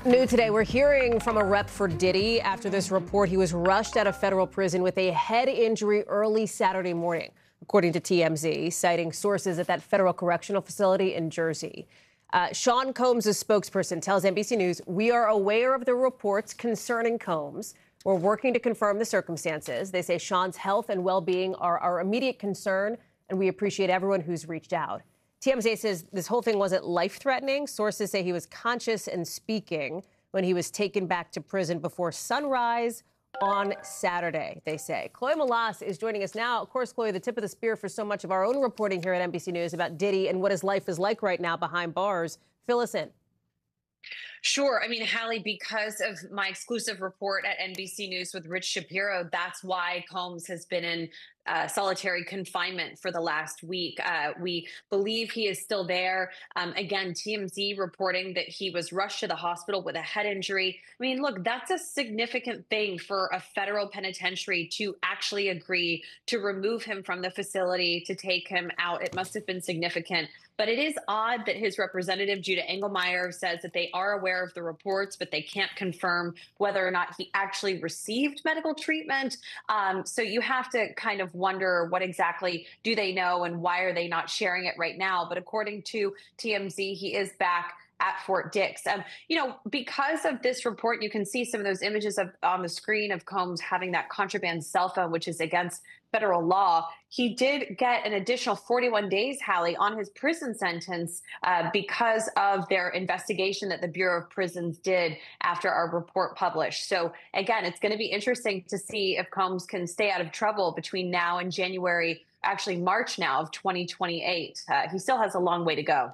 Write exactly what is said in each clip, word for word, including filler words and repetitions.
New today, we're hearing from a rep for Diddy after this report he was rushed out of federal prison with a head injury early Saturday morning, according to T M Z, citing sources at that federal correctional facility in Jersey. Uh, Sean Combs' spokesperson tells N B C News, "We are aware of the reports concerning Combs. We're working to confirm the circumstances." They say Sean's health and well-being are our immediate concern, and we appreciate everyone who's reached out. T M Z says this whole thing wasn't life-threatening. Sources say he was conscious and speaking when he was taken back to prison before sunrise on Saturday, they say. Chloe Melas is joining us now. Of course, Chloe, the tip of the spear for so much of our own reporting here at N B C News about Diddy and what his life is like right now behind bars. Fill us in. Sure. I mean, Hallie, because of my exclusive report at N B C News with Rich Shapiro, that's why Combs has been in uh, solitary confinement for the last week. Uh, we believe he is still there. Um, again, T M Z reporting that he was rushed to the hospital with a head injury. I mean, look, that's a significant thing for a federal penitentiary to actually agree to remove him from the facility, to take him out. It must have been significant. But it is odd that his representative, Judah Engelmeyer, says that they are aware of the reports, but they can't confirm whether or not he actually received medical treatment. Um, so you have to kind of wonder what exactly do they know and why are they not sharing it right now. But according to T M Z, he is back at Fort Dix. Um, you know, because of this report, you can see some of those images of, on the screen of Combs having that contraband cell phone, which is against federal law. He did get an additional forty-one days, Hallie, on his prison sentence uh, because of their investigation that the Bureau of Prisons did after our report published. So again, it's going to be interesting to see if Combs can stay out of trouble between now and January, actually March now of twenty twenty-eight. Uh, he still has a long way to go.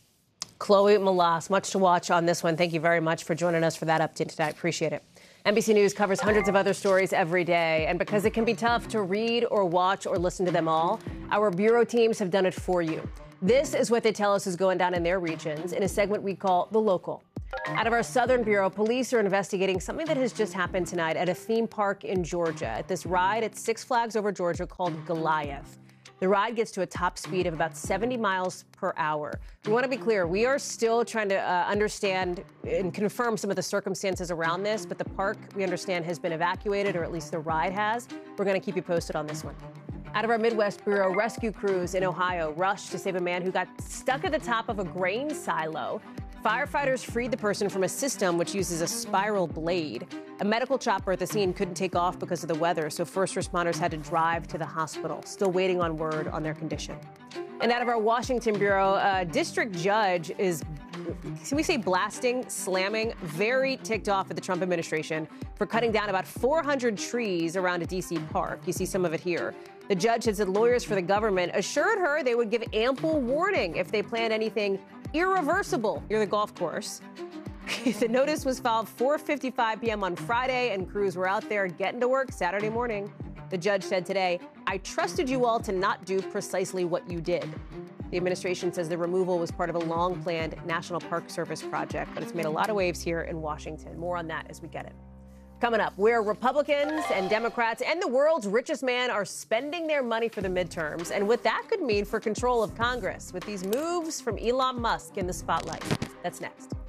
Chloe Melas, much to watch on this one. Thank you very much for joining us for that update tonight. Appreciate it. N B C News covers hundreds of other stories every day, and because it can be tough to read or watch or listen to them all, our bureau teams have done it for you. This is what they tell us is going down in their regions in a segment we call The Local. Out of our Southern Bureau, police are investigating something that has just happened tonight at a theme park in Georgia, at this ride at Six Flags Over Georgia called Goliath. The ride gets to a top speed of about seventy miles per hour. We want to be clear, we are still trying to uh, understand and confirm some of the circumstances around this, but the park, we understand, has been evacuated, or at least the ride has. We're going to keep you posted on this one. Out of our Midwest Bureau, rescue crews in Ohio rushed to save a man who got stuck at the top of a grain silo. Firefighters freed the person from a system which uses a spiral blade. A medical chopper at the scene couldn't take off because of the weather, so first responders had to drive to the hospital, still waiting on word on their condition. And out of our Washington Bureau, a district judge is, can we say blasting, slamming, very ticked off at the Trump administration for cutting down about four hundred trees around a D C park. You see some of it here. The judge had said lawyers for the government assured her they would give ample warning if they planned anything irreversible near the golf course. The notice was filed four fifty-five p.m. on Friday, and crews were out there getting to work Saturday morning. The judge said today, "I trusted you all to not do precisely what you did." The administration says the removal was part of a long-planned National Park Service project, but it's made a lot of waves here in Washington. More on that as we get it. Coming up, where Republicans and Democrats and the world's richest man are spending their money for the midterms, and what that could mean for control of Congress with these moves from Elon Musk in the spotlight. That's next.